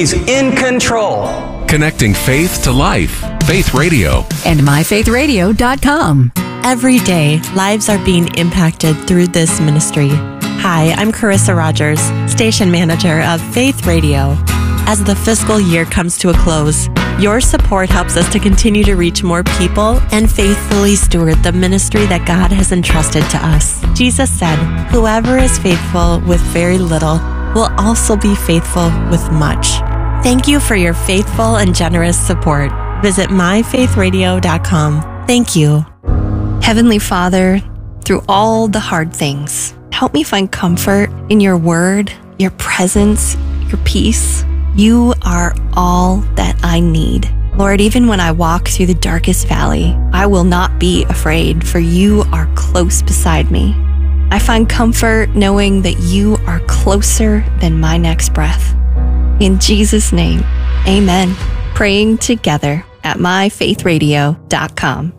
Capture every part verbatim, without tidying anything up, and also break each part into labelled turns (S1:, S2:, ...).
S1: He's in control.
S2: Connecting faith to life. Faith Radio.
S3: And my faith radio dot com.
S4: Every day, lives are being impacted through this ministry. Hi, I'm Carissa Rogers, station manager of Faith Radio. As the fiscal year comes to a close, your support helps us to continue to reach more people and faithfully steward the ministry that God has entrusted to us. Jesus said, "Whoever is faithful with very little will also be faithful with much." Thank you for your faithful and generous support. Visit my faith radio dot com. Thank you.
S5: Heavenly Father, through all the hard things, help me find comfort in your word, your presence, your peace. You are all that I need. Lord, even when I walk through the darkest valley, I will not be afraid, for you are close beside me. I find comfort knowing that you are closer than my next breath. In Jesus' name, amen. Praying together at my faith radio dot com.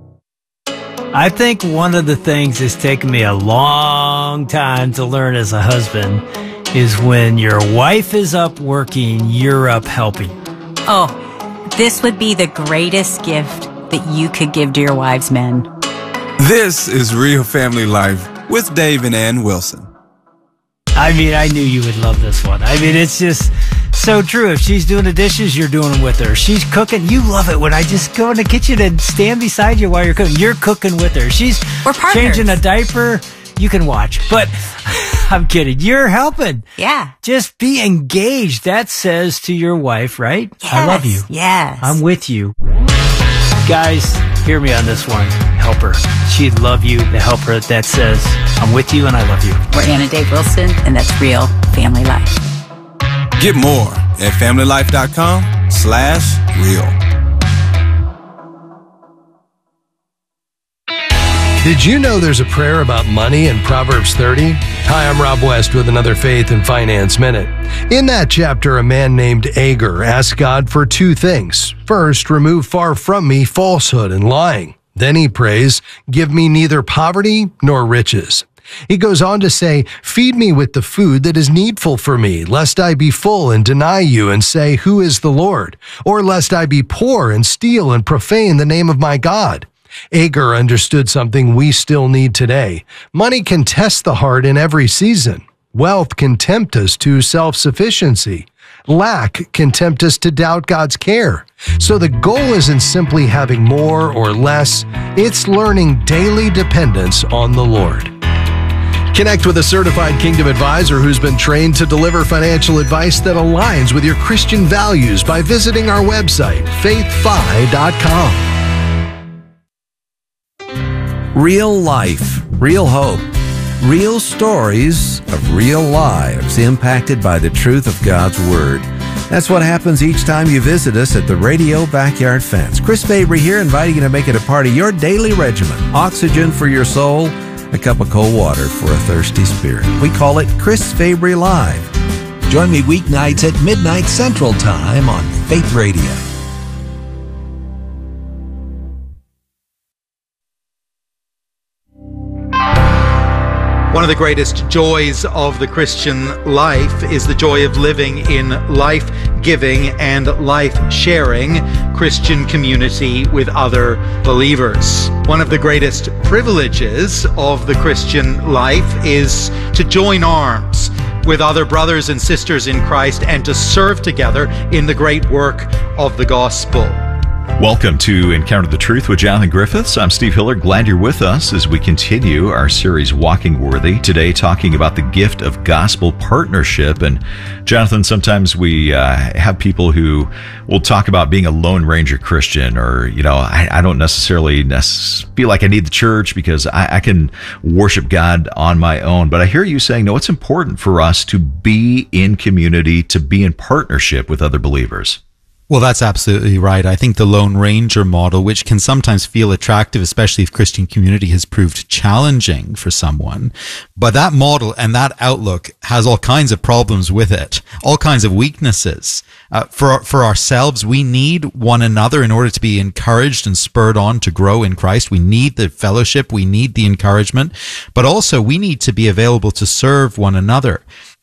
S6: I think one of the things that's taken me a long time to learn as a husband is when your wife is up working, you're up helping.
S7: Oh, this would be the greatest gift that you could give to your wives, men.
S8: This is Real Family Life with Dave and Ann Wilson.
S6: I mean, I knew you would love this one. I mean, it's just so true. If she's doing the dishes, you're doing them with her. She's cooking. You love it when I just go in the kitchen and stand beside you while you're cooking. You're cooking with her. She's
S7: We're partners.
S6: Changing a diaper. You can watch. But I'm kidding. You're helping.
S7: Yeah.
S6: Just be engaged. That says to your wife, right?
S7: Yes.
S6: I love you.
S7: Yes.
S6: I'm with you. Guys, hear me on this one. Help her. She'd love you to help her. That says, I'm with you and I love you.
S7: We're Ann and Dave Wilson, and that's Real Family Life.
S8: Get more at family life dot com slash real.
S9: Did you know there's a prayer about money in Proverbs thirty? Hi, I'm Rob West with another Faith and Finance Minute. In that chapter, a man named Agur asked God for two things. First, remove far from me falsehood and lying. Then he prays, give me neither poverty nor riches. He goes on to say, feed me with the food that is needful for me, lest I be full and deny you and say, who is the Lord? Or lest I be poor and steal and profane the name of my God. Agur understood something we still need today. Money can test the heart in every season. Wealth can tempt us to self-sufficiency. Lack can tempt us to doubt God's care. So the goal isn't simply having more or less, it's learning daily dependence on the Lord. Connect with a certified Kingdom advisor who's been trained to deliver financial advice that aligns with your Christian values by visiting our website, faith fi dot com.
S10: Real life, real hope, real stories of real lives impacted by the truth of God's Word. That's what happens each time you visit us at the Radio Backyard Fence. Chris Fabry here, inviting you to make it a part of your daily regimen. Oxygen for your soul, a cup of cold water for a thirsty spirit. We call it Chris Fabry Live.
S11: Join me weeknights at midnight Central Time on Faith Radio.
S12: One of the greatest joys of the Christian life is the joy of living in life-giving and life-sharing Christian community with other believers. One of the greatest privileges of the Christian life is to join arms with other brothers and sisters in Christ and to serve together in the great work of the gospel.
S13: Welcome to Encounter the Truth with Jonathan Griffiths. I'm Steve Hiller. Glad you're with us as we continue our series Walking Worthy. Today talking about the gift of gospel partnership. And Jonathan, sometimes we uh, have people who will talk about being a Lone Ranger Christian, or, you know, I, I don't necessarily necess- feel like I need the church because I, I can worship God on my own. But I hear you saying, no, it's important for us to be in community, to be in partnership with other believers.
S14: Well, that's absolutely right. I think the Lone Ranger model, which can sometimes feel attractive, especially if Christian community has proved challenging for someone, but that model and that outlook has all kinds of problems with it, all kinds of weaknesses. Uh, for for ourselves, we need one another in order to be encouraged and spurred on to grow in Christ. We need the fellowship, we need the encouragement, but also we need to be available to serve one another.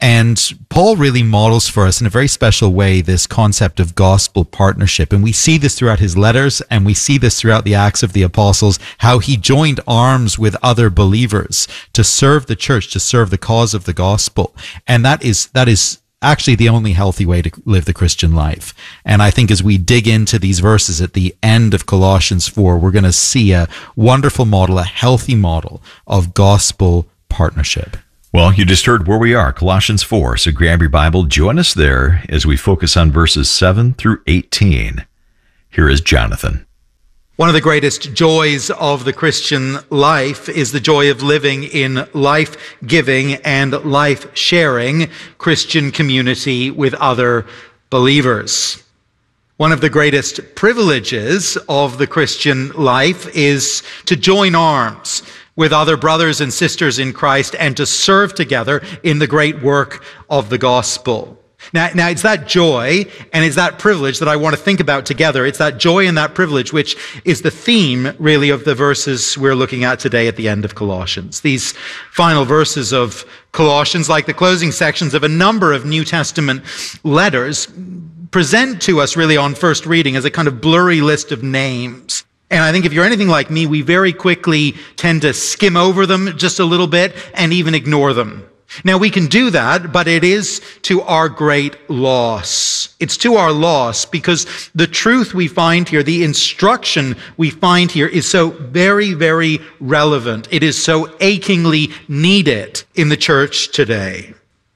S14: And Paul really models for us in a very special way this concept of gospel partnership. And we see this throughout his letters, and we see this throughout the Acts of the Apostles, how he joined arms with other believers to serve the church, to serve the cause of the gospel. And that is, that is actually the only healthy way to live the Christian life. And I think as we dig into these verses at the end of Colossians four, we're going to see a wonderful model, a healthy model of gospel partnership.
S13: Well, you just heard where we are, Colossians four. So grab your Bible, join us there as we focus on verses seven through eighteen. Here is Jonathan.
S12: One of the greatest joys of the Christian life is the joy of living in life-giving and life-sharing Christian community with other believers. One of the greatest privileges of the Christian life is to join arms with other brothers and sisters in Christ and to serve together in the great work of the gospel. Now, now, it's that joy and it's that privilege that I want to think about together. It's that joy and that privilege which is the theme, really, of the verses we're looking at today at the end of Colossians. These final verses of Colossians, like the closing sections of a number of New Testament letters, present to us, really, on first reading as a kind of blurry list of names. And I think if you're anything like me, we very quickly tend to skim over them just a little bit and even ignore them. Now, we can do that, but it is to our great loss. It's to our loss because the truth we find here, the instruction we find here is so very, very relevant. It is so achingly needed in the church today.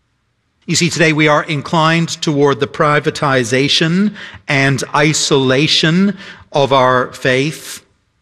S12: You see, today we are inclined toward the privatization and isolation of our faith.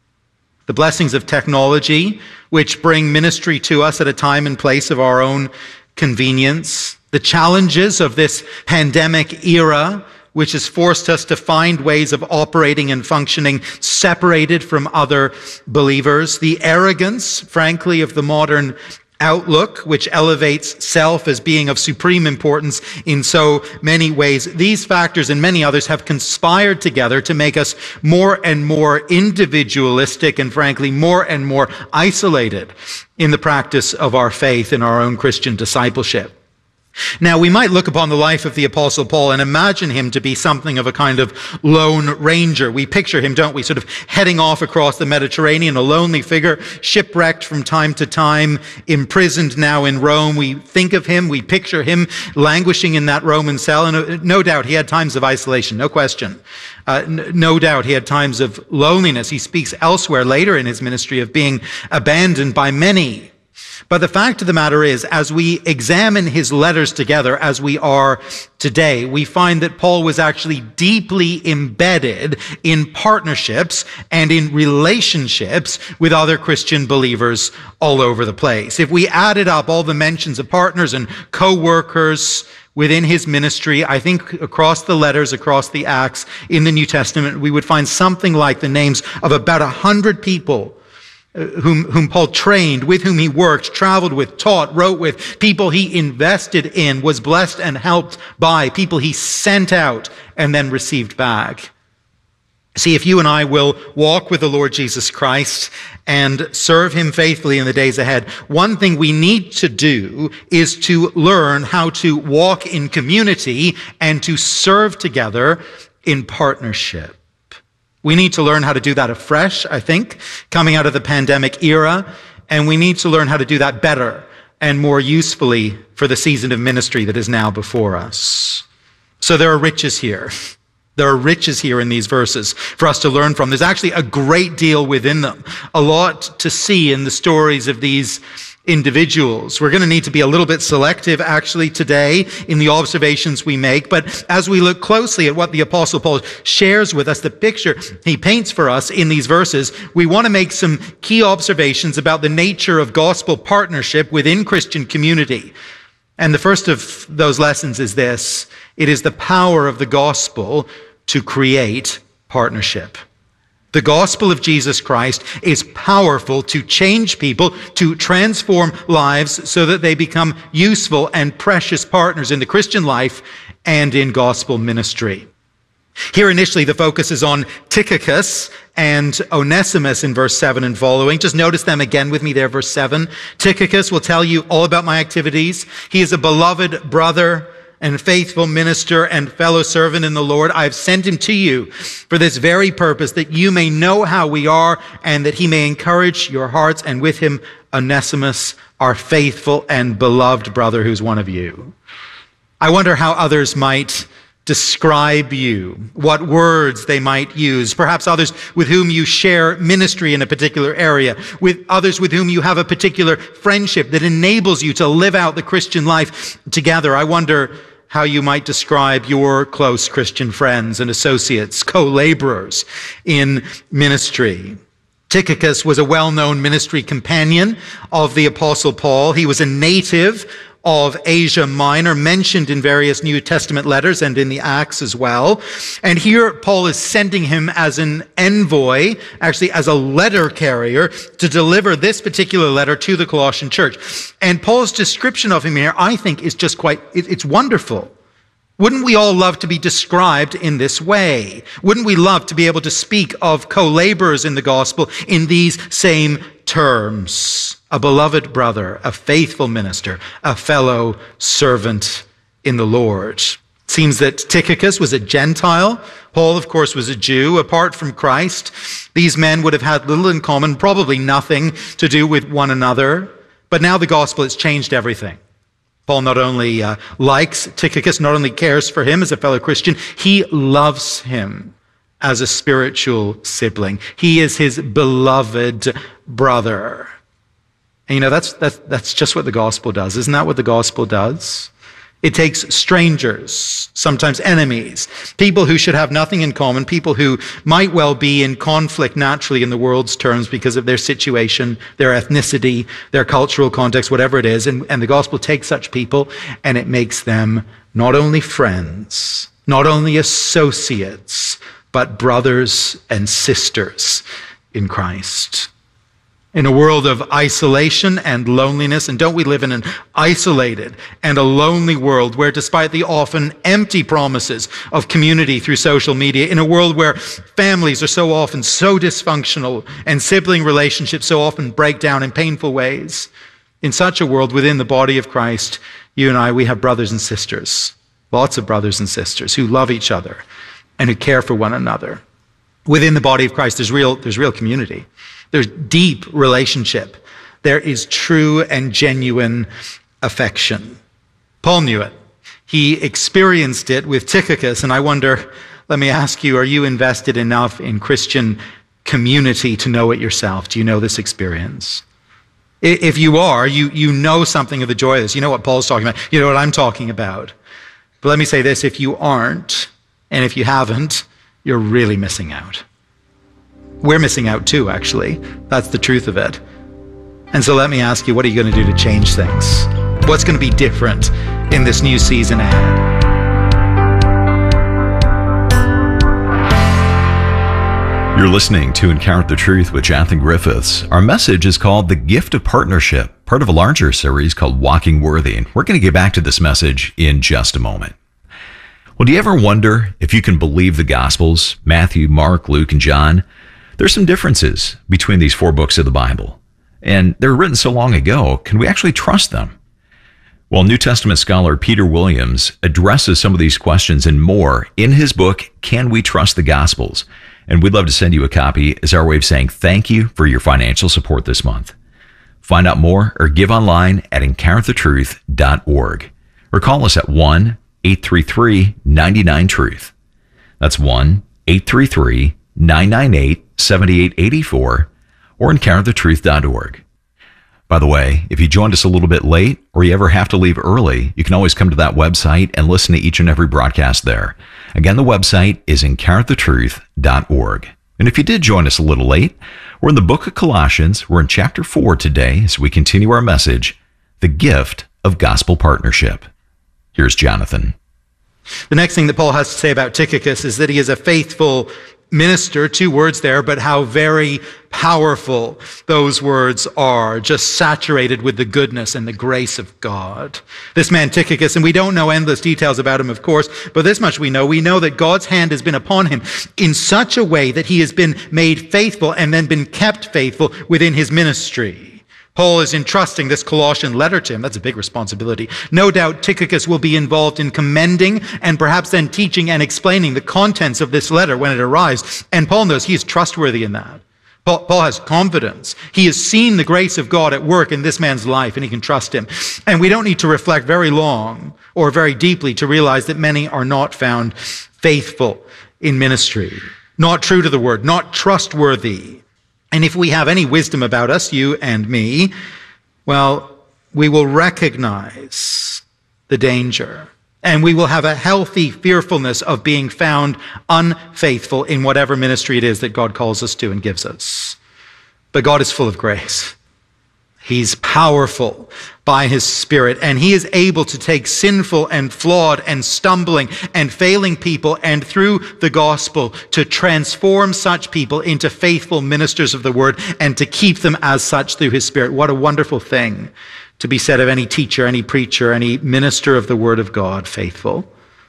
S12: The blessings of technology, which bring ministry to us at a time and place of our own convenience. The challenges of this pandemic era, which has forced us to find ways of operating and functioning separated from other believers. The arrogance, frankly, of the modern outlook, which elevates self as being of supreme importance in so many ways. These factors and many others have conspired together to make us more and more individualistic and, frankly, more and more isolated in the practice of our faith in our own Christian discipleship. Now, we might look upon the life of the Apostle Paul and imagine him to be something of a kind of lone ranger. We picture him, don't we, sort of heading off across the Mediterranean, a lonely figure, shipwrecked from time to time, imprisoned now in Rome. We think of him, we picture him languishing in that Roman cell, and no doubt he had times of isolation, no question. Uh, n- no doubt he had times of loneliness. He speaks elsewhere later in his ministry of being abandoned by many. But the fact of the matter is, as we examine his letters together, as we are today, we find that Paul was actually deeply embedded in partnerships and in relationships with other Christian believers all over the place. If we added up all the mentions of partners and co-workers within his ministry, I think across the letters, across the Acts in the New Testament, we would find something like the names of about a hundred people Whom, whom Paul trained, with whom he worked, traveled with, taught, wrote with, people he invested in, was blessed and helped by, people he sent out and then received back. See, if you and I will walk with the Lord Jesus Christ and serve him faithfully in the days ahead, one thing we need to do is to learn how to walk in community and to serve together in partnership. We need to learn how to do that afresh, I think, coming out of the pandemic era, and we need to learn how to do that better and more usefully for the season of ministry that is now before us. So there are riches here. There are riches here in these verses for us to learn from. There's actually a great deal within them, a lot to see in the stories of these individuals. We're going to need to be a little bit selective actually today in the observations we make, but as we look closely at what the Apostle Paul shares with us, the picture he paints for us in these verses, we want to make some key observations about the nature of gospel partnership within Christian community. And the first of those lessons is this: it is the power of the gospel to create partnership. The gospel of Jesus Christ is powerful to change people, to transform lives so that they become useful and precious partners in the Christian life and in gospel ministry. Here initially the focus is on Tychicus and Onesimus in verse seven and following. Just notice them again with me there, verse seven. Tychicus will tell you all about my activities. He is a beloved brother and faithful minister and fellow servant in the Lord. I have sent him to you for this very purpose, that you may know how we are and that he may encourage your hearts, and with him Onesimus, our faithful and beloved brother, who's one of you. I wonder how others might describe you, what words they might use, perhaps others with whom you share ministry in a particular area, with others with whom you have a particular friendship that enables you to live out the Christian life together. I wonder how you might describe your close Christian friends and associates, co-laborers in ministry. Tychicus was a well-known ministry companion of the Apostle Paul. He was a native of Asia Minor, mentioned in various New Testament letters and in the Acts as well. And here Paul is sending him as an envoy, actually as a letter carrier, to deliver this particular letter to the Colossian church. And Paul's description of him here, I think, is just quite, it, it's wonderful. Wouldn't we all love to be described in this way? Wouldn't we love to be able to speak of co-laborers in the gospel in these same terms? A beloved brother, a faithful minister, a fellow servant in the Lord. It seems that Tychicus was a Gentile. Paul, of course, was a Jew. Apart from Christ, these men would have had little in common, probably nothing to do with one another. But now the gospel has changed everything. Paul not only uh, likes Tychicus, not only cares for him as a fellow Christian, he loves him as a spiritual sibling. He is his beloved brother. And you know, that's, that's, that's just what the gospel does. Isn't that what the gospel does? It takes strangers, sometimes enemies, people who should have nothing in common, people who might well be in conflict naturally in the world's terms because of their situation, their ethnicity, their cultural context, whatever it is. And, and the gospel takes such people and it makes them not only friends, not only associates, but brothers and sisters in Christ. In a world of isolation and loneliness, and don't we live in an isolated and a lonely world where, despite the often empty promises of community through social media, in a world where families are so often so dysfunctional and sibling relationships so often break down in painful ways, in such a world within the body of Christ, you and I, we have brothers and sisters, lots of brothers and sisters who love each other and who care for one another. Within the body of Christ, there's real, there's real community. There's deep relationship. There is true and genuine affection. Paul knew it. He experienced it with Tychicus, and I wonder, let me ask you, are you invested enough in Christian community to know it yourself? Do you know this experience? If you are, you, you know something of the joy of this. You know what Paul's talking about. You know what I'm talking about. But let me say this, if you aren't, and if you haven't, you're really missing out. We're missing out too, actually. That's the truth of it. And so let me ask you, what are you going to do to change things? What's going to be different in this new season ahead?
S13: You're listening to Encounter the Truth with Jonathan Griffiths. Our message is called The Gift of Partnership, part of a larger series called Walking Worthy. And we're going to get back to this message in just a moment. Well, do you ever wonder if you can believe the Gospels, Matthew, Mark, Luke, and John? There's some differences between these four books of the Bible, and they were written so long ago. Can we actually trust them? Well, New Testament scholar Peter Williams addresses some of these questions and more in his book, Can We Trust the Gospels? And we'd love to send you a copy as our way of saying thank you for your financial support this month. Find out more or give online at encounter the truth dot org or call us at one eight three three nine nine truth. That's one eight three three nine nine eight seven eight eight four or encounter the truth dot org. By the way, if you joined us a little bit late or you ever have to leave early, you can always come to that website and listen to each and every broadcast there. Again, the website is encounter the truth dot org. And if you did join us a little late, we're in the book of Colossians. We're in chapter four today as we continue our message, The Gift of Gospel Partnership. Here's Jonathan.
S12: The next thing that Paul has to say about Tychicus is that he is a faithful minister, two words there, but how very powerful those words are, just saturated with the goodness and the grace of God. This man Tychicus, and we don't know endless details about him, of course, but this much we know. We know that God's hand has been upon him in such a way that he has been made faithful and then been kept faithful within his ministry. Paul is entrusting this Colossian letter to him. That's a big responsibility. No doubt Tychicus will be involved in commending and perhaps then teaching and explaining the contents of this letter when it arrives. And Paul knows he is trustworthy in that. Paul, Paul has confidence. He has seen the grace of God at work in this man's life, and he can trust him. And we don't need to reflect very long or very deeply to realize that many are not found faithful in ministry, not true to the word, not trustworthy. And if we have any wisdom about us, you and me, well, we will recognize the danger. And we will have a healthy fearfulness of being found unfaithful in whatever ministry it is that God calls us to and gives us. But God is full of grace. He's powerful by his Spirit, and he is able to take sinful and flawed and stumbling and failing people and through the gospel to transform such people into faithful ministers of the word and to keep them as such through his Spirit. What a wonderful thing to be said of any teacher, any preacher, any minister of the word of God, faithful.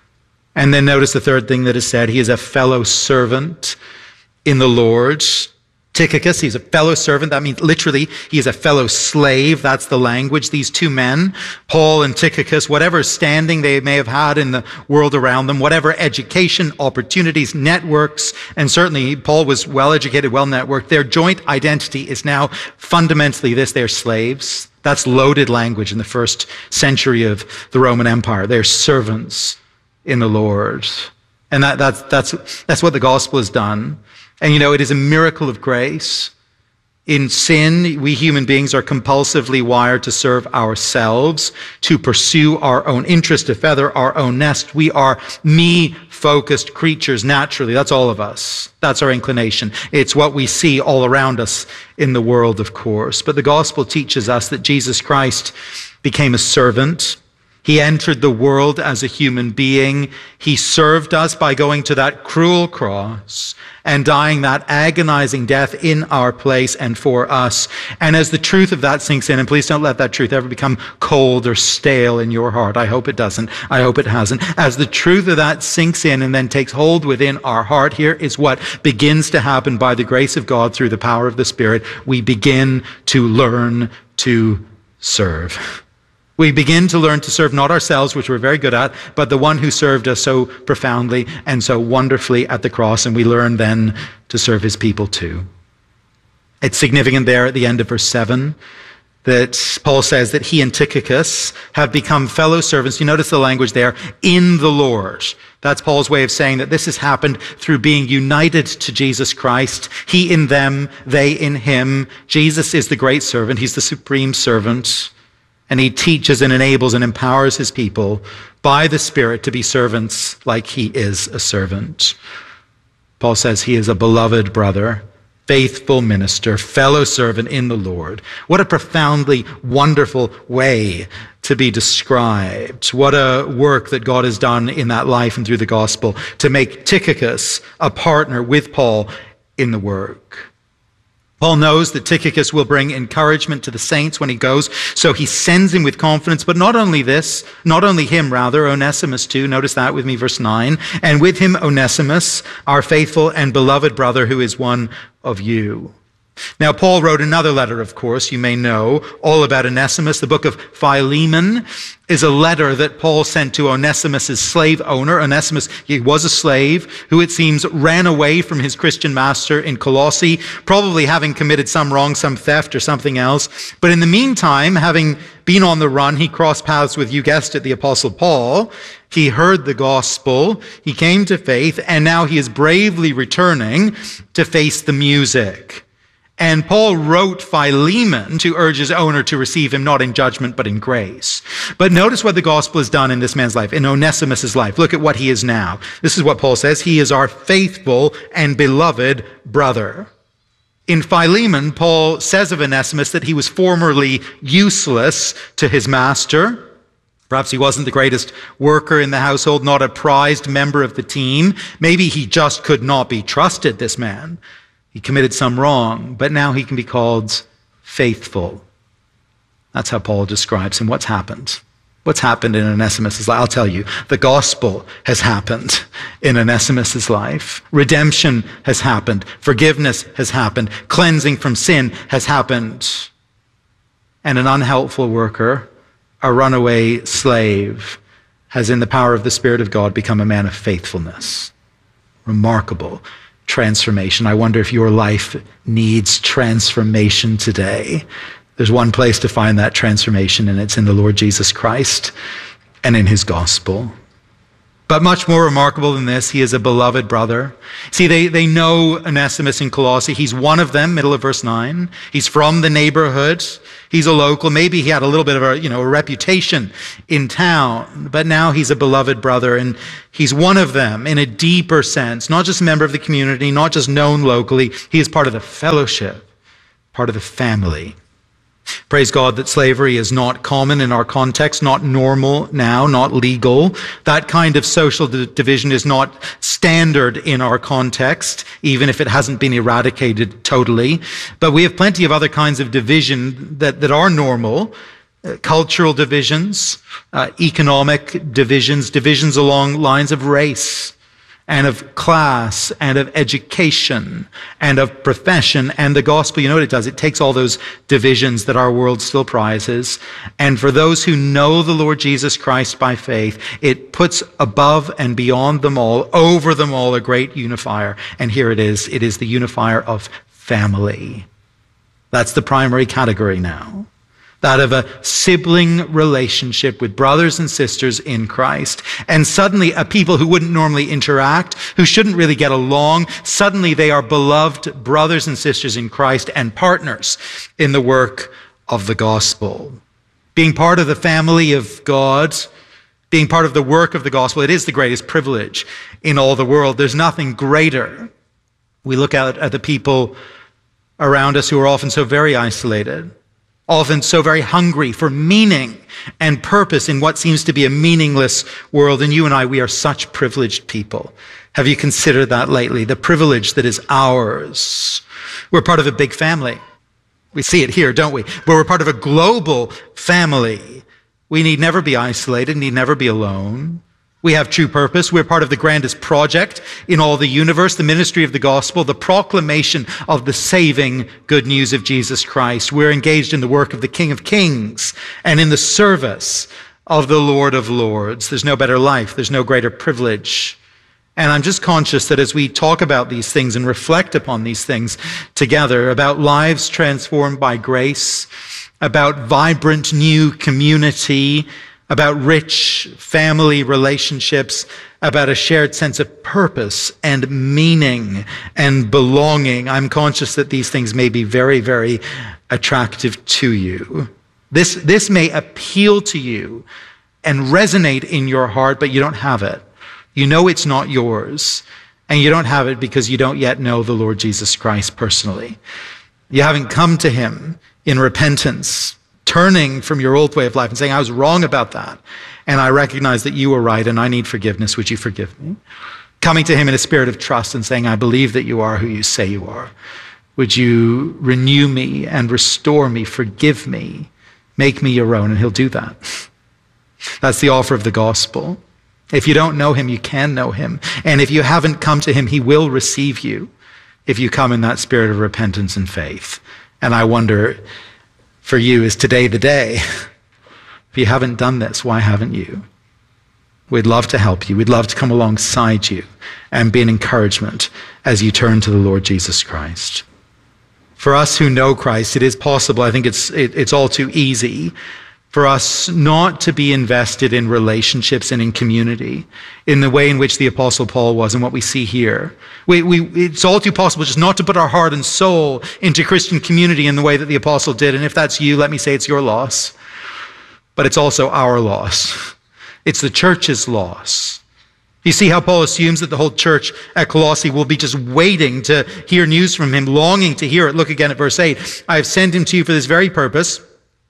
S12: And then notice the third thing that is said. He is a fellow servant in the Lord. Tychicus, he's a fellow servant. That means literally he is a fellow slave. That's the language. These two men, Paul and Tychicus, whatever standing they may have had in the world around them, whatever education, opportunities, networks, and certainly Paul was well educated, well networked, their joint identity is now fundamentally this: they're slaves. That's loaded language in the first century of the Roman Empire. They're servants in the Lord. And that, that's, that's, that's what the gospel has done. And you know, it is a miracle of grace. In sin, we human beings are compulsively wired to serve ourselves, to pursue our own interest, to feather our own nest. We are me-focused creatures naturally. That's all of us. That's our inclination. It's what we see all around us in the world, of course. But the gospel teaches us that Jesus Christ became a servant. He entered the world as a human being. He served us by going to that cruel cross and dying that agonizing death in our place and for us. And as the truth of that sinks in, and please don't let that truth ever become cold or stale in your heart. I hope it doesn't. I hope it hasn't. As the truth of that sinks in and then takes hold within our heart, here is what begins to happen by the grace of God through the power of the Spirit. We begin to learn to serve. We begin to learn to serve not ourselves, which we're very good at, but the one who served us so profoundly and so wonderfully at the cross, and we learn then to serve his people too. It's significant there at the end of verse seven that Paul says that he and Tychicus have become fellow servants. You notice the language there, in the Lord. That's Paul's way of saying that this has happened through being united to Jesus Christ. He in them, they in him. Jesus is the great servant. He's the supreme servant. And he teaches and enables and empowers his people by the Spirit to be servants like he is a servant. Paul says he is a beloved brother, faithful minister, fellow servant in the Lord. What a profoundly wonderful way to be described. What a work that God has done in that life and through the gospel to make Tychicus a partner with Paul in the work. Paul knows that Tychicus will bring encouragement to the saints when he goes, so he sends him with confidence. But not only this, not only him, rather, Onesimus too. Notice that with me, verse nine. And with him, Onesimus, our faithful and beloved brother, who is one of you. Now, Paul wrote another letter, of course, you may know, all about Onesimus. The book of Philemon is a letter that Paul sent to Onesimus' slave owner. Onesimus, he was a slave who, it seems, ran away from his Christian master in Colossae, probably having committed some wrong, some theft or something else. But in the meantime, having been on the run, he crossed paths with, you guessed it, the Apostle Paul. He heard the gospel, he came to faith, and now he is bravely returning to face the music. And Paul wrote Philemon to urge his owner to receive him not in judgment, but in grace. But notice what the gospel has done in this man's life, in Onesimus' life. Look at what he is now. This is what Paul says. He is our faithful and beloved brother. In Philemon, Paul says of Onesimus that he was formerly useless to his master. Perhaps he wasn't the greatest worker in the household, not a prized member of the team. Maybe he just could not be trusted, this man. He committed some wrong, but now he can be called faithful. That's how Paul describes him. What's happened? What's happened in Onesimus' life? I'll tell you, the gospel has happened in Onesimus' life. Redemption has happened. Forgiveness has happened. Cleansing from sin has happened. And an unhelpful worker, a runaway slave, has in the power of the Spirit of God become a man of faithfulness. Remarkable transformation. I wonder if your life needs transformation today. There's one place to find that transformation, and it's in the Lord Jesus Christ and in his gospel. But much more remarkable than this, he is a beloved brother. See, they, they know Onesimus in Colossae. He's one of them, middle of verse nine. He's from the neighborhood. He's a local. Maybe he had a little bit of a, you know, a reputation in town, but now he's a beloved brother, and he's one of them in a deeper sense, not just a member of the community, not just known locally. He is part of the fellowship, part of the family. Praise God that slavery is not common in our context, not normal now, not legal. That kind of social d- division is not standard in our context, even if it hasn't been eradicated totally. But we have plenty of other kinds of division that, that are normal. Uh, cultural divisions, uh, economic divisions, divisions along lines of race and of class, and of education, and of profession, and the gospel. You know what it does? It takes all those divisions that our world still prizes, and for those who know the Lord Jesus Christ by faith, it puts above and beyond them all, over them all, a great unifier. And here it is. It is the unifier of family. That's the primary category now. That of a sibling relationship with brothers and sisters in Christ. And suddenly a people who wouldn't normally interact, who shouldn't really get along, suddenly they are beloved brothers and sisters in Christ and partners in the work of the gospel. Being part of the family of God, being part of the work of the gospel, it is the greatest privilege in all the world. There's nothing greater. We look out at the people around us who are often so very isolated, often so very hungry for meaning and purpose in what seems to be a meaningless world. And you and I, we are such privileged people. Have you considered that lately? The privilege that is ours. We're part of a big family. We see it here, don't we? But we're part of a global family. We need never be isolated, need never be alone. We have true purpose. We're part of the grandest project in all the universe, the ministry of the gospel, the proclamation of the saving good news of Jesus Christ. We're engaged in the work of the King of Kings and in the service of the Lord of Lords. There's no better life. There's no greater privilege. And I'm just conscious that as we talk about these things and reflect upon these things together, about lives transformed by grace, about vibrant new community, about rich family relationships, about a shared sense of purpose and meaning and belonging, I'm conscious that these things may be very, very attractive to you. This, this may appeal to you and resonate in your heart, but you don't have it. You know it's not yours, and you don't have it because you don't yet know the Lord Jesus Christ personally. You haven't come to him in repentance, turning from your old way of life and saying, I was wrong about that, and I recognize that you were right, and I need forgiveness. Would you forgive me? Coming to him in a spirit of trust and saying, I believe that you are who you say you are. Would you renew me and restore me, forgive me, make me your own? And he'll do that. That's the offer of the gospel. If you don't know him, you can know him. And if you haven't come to him, he will receive you if you come in that spirit of repentance and faith. And I wonder, for you, is today the day? If you haven't done this, why haven't you? We'd love to help you. We'd love to come alongside you and be an encouragement as you turn to the Lord Jesus Christ. For us who know Christ, it is possible, I think it's, it, it's all too easy for us not to be invested in relationships and in community in the way in which the Apostle Paul was and what we see here. We, we, it's all too possible just not to put our heart and soul into Christian community in the way that the Apostle did. And if that's you, let me say it's your loss. But it's also our loss. It's the church's loss. You see how Paul assumes that the whole church at Colossae will be just waiting to hear news from him, longing to hear it. Look again at verse eight. I have sent him to you for this very purpose,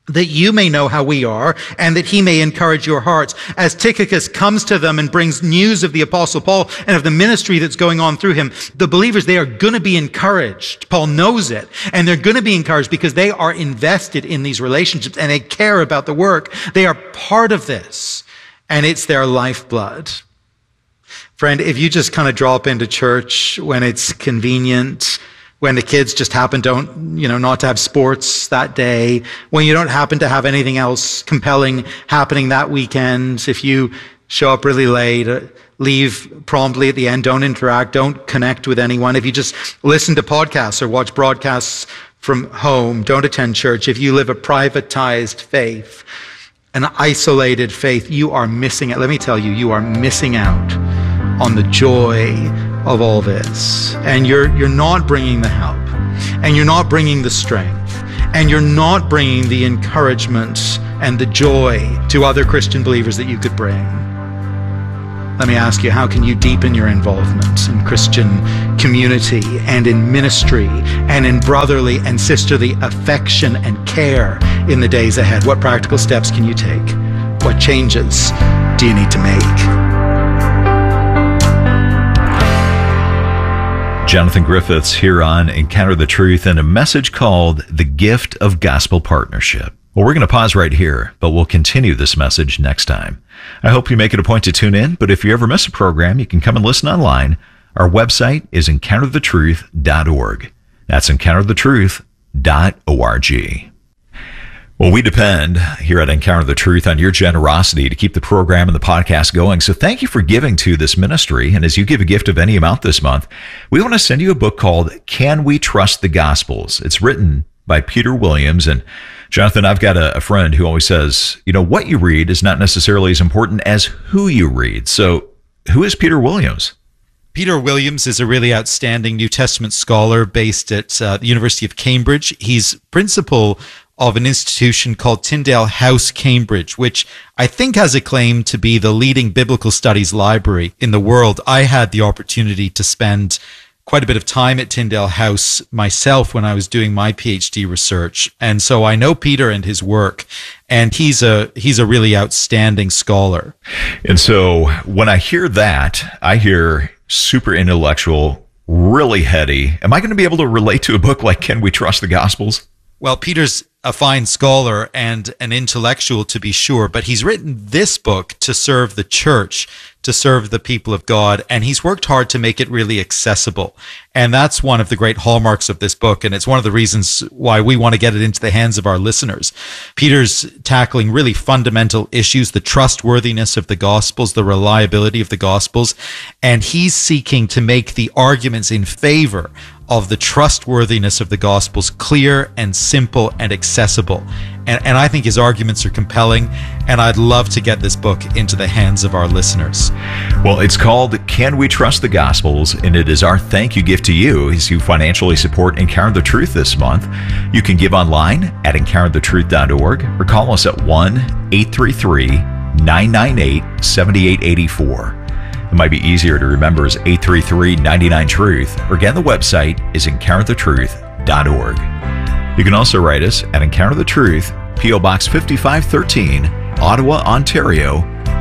S12: that you may know how we are, and that he may encourage your hearts. As Tychicus comes to them and brings news of the Apostle Paul and of the ministry that's going on through him, the believers, they are going to be encouraged. Paul knows it, and they're going to be encouraged because they are invested in these relationships and they care about the work. They are part of this, and it's their lifeblood. Friend, if you just kind of drop into church when it's convenient, when the kids just happen don't, you know, not to have sports that day, when you don't happen to have anything else compelling happening that weekend, if you show up really late, uh, leave promptly at the end, don't interact, don't connect with anyone, if you just listen to podcasts or watch broadcasts from home, don't attend church, if you live a privatized faith, an isolated faith, you are missing it. Let me tell you, you are missing out on the joy of all this. And you're you're not bringing the help, and you're not bringing the strength, and you're not bringing the encouragement and the joy to other Christian believers that you could bring. Let me ask you, how can you deepen your involvement in Christian community and in ministry and in brotherly and sisterly affection and care in the days ahead? What practical steps can you take? What changes do you need to make?
S13: Jonathan Griffiths here on Encounter the Truth, and a message called The Gift of Gospel Partnership. Well, we're going to pause right here, but we'll continue this message next time. I hope you make it a point to tune in, but if you ever miss a program, you can come and listen online. Our website is encounter the truth dot org. That's encounter the truth dot org. Well, we depend here at Encounter the Truth on your generosity to keep the program and the podcast going. So thank you for giving to this ministry. And as you give a gift of any amount this month, we want to send you a book called Can We Trust the Gospels? It's written by Peter Williams. And Jonathan, I've got a, a friend who always says, you know, what you read is not necessarily as important as who you read. So who is Peter Williams?
S14: Peter Williams is a really outstanding New Testament scholar based at uh, the University of Cambridge. He's principal of an institution called Tyndale House, Cambridge, which I think has a claim to be the leading biblical studies library in the world. I had the opportunity to spend quite a bit of time at Tyndale House myself when I was doing my PhD research. And so I know Peter and his work, and he's a he's a really outstanding scholar.
S13: And so when I hear that, I hear super intellectual, really heady. Am I going to be able to relate to a book like Can We Trust the Gospels?
S14: Well, Peter's a fine scholar and an intellectual, to be sure, but he's written this book to serve the church, to serve the people of God, and he's worked hard to make it really accessible. And that's one of the great hallmarks of this book, and it's one of the reasons why we want to get it into the hands of our listeners. Peter's tackling really fundamental issues, the trustworthiness of the Gospels, the reliability of the Gospels, and he's seeking to make the arguments in favor of the trustworthiness of the Gospels clear and simple and accessible. And, and I think his arguments are compelling, and I'd love to get this book into the hands of our listeners.
S13: Well, it's called Can We Trust the Gospels? And it is our thank you gift to you as you financially support Encounter the Truth this month. You can give online at encounter the truth dot org or call us at one eight three three, nine nine eight, seven eight eight four. It might be easier to remember as eight three three, nine nine, truth, or again, the website is encounter the truth dot org. You can also write us at Encounter the Truth, P O Box fifty-five thirteen, Ottawa, Ontario,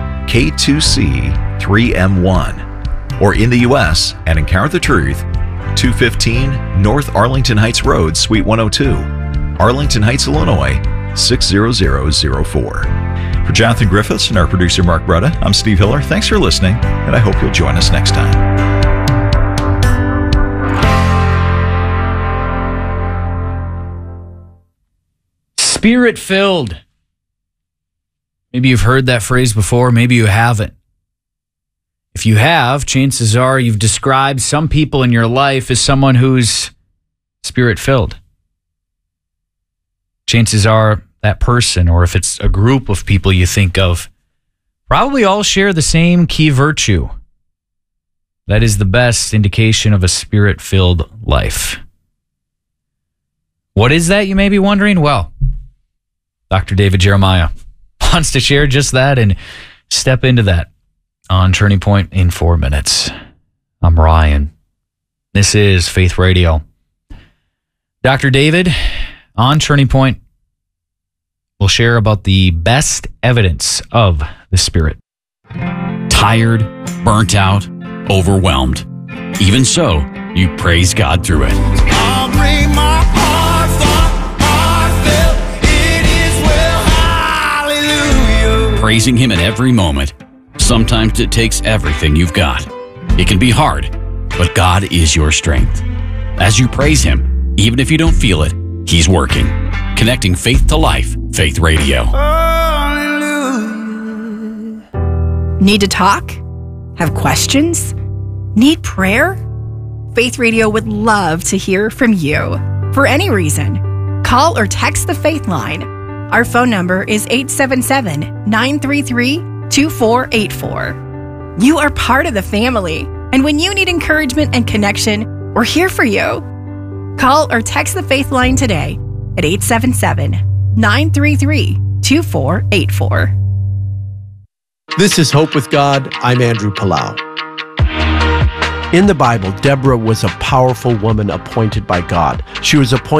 S13: K two C three M one, or in the U S at Encounter the Truth, two fifteen North Arlington Heights Road, Suite one oh two, Arlington Heights, Illinois, six zero zero zero four. For Jonathan Griffiths and our producer Mark Bretta, I'm Steve Hiller. Thanks for listening, and I hope you'll join us next time.
S1: Spirit-filled. Maybe you've heard that phrase before, maybe you haven't. If you have, chances are you've described some people in your life as someone who's Spirit-filled. Chances are that person, or if it's a group of people you think of, probably all share the same key virtue. That is the best indication of a Spirit-filled life. What is that, you may be wondering? Well, Doctor David Jeremiah wants to share just that and step into that on Turning Point in four minutes. I'm Ryan. This is Faith Radio. Doctor David, on Turning Point, We'll share about the best evidence of the Spirit.
S15: Tired, burnt out, overwhelmed. Even so, you praise God through it.
S16: I'll bring my heart, heartfelt, it is well, hallelujah.
S15: Praising Him in every moment. Sometimes it takes everything you've got. It can be hard, but God is your strength. As you praise Him, even if you don't feel it, He's working. Connecting faith to life, Faith Radio.
S17: Need to talk? Have questions? Need prayer? Faith Radio would love to hear from you. For any reason, call or text the Faith Line. Our phone number is eight seven seven, nine three three, two four eight four. You are part of the family, and when you need encouragement and connection, we're here for you. Call or text the Faith Line today at eight seven seven, nine three three, two four eight four.
S18: This is Hope with God. I'm Andrew Palau. In the Bible, Deborah was a powerful woman appointed by God. She was appointed